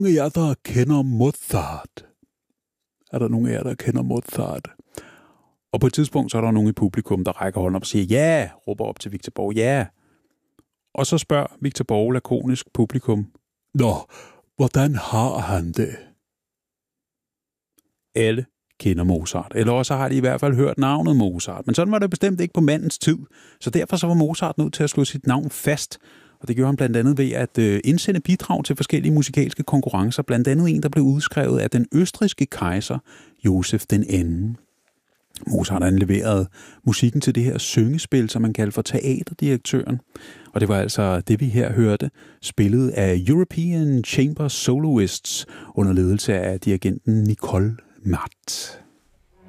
af jer, der kender Mozart? Er der nogen af jer, der kender Mozart? Og på et tidspunkt, så er der nogen i publikum, der rækker hånden op og siger, ja, råber op til Victor Borge, ja. Og så spørger Victor Borge lakonisk publikum, nå, hvordan har han det? Alle kender Mozart, eller også har de i hvert fald hørt navnet Mozart. Men sådan var det bestemt ikke på mandens tid, så derfor så var Mozart nødt til at slå sit navn fast. Og det gjorde han blandt andet ved at indsende bidrag til forskellige musikalske konkurrencer, blandt andet en, der blev udskrevet af den østrigske kejser Josef den anden. Mozart han leverede musikken til det her syngespil, som man kaldte for teaterdirektøren. Og det var altså det, vi her hørte, spillet af European Chamber Soloists under ledelse af dirigenten Nicole Matt.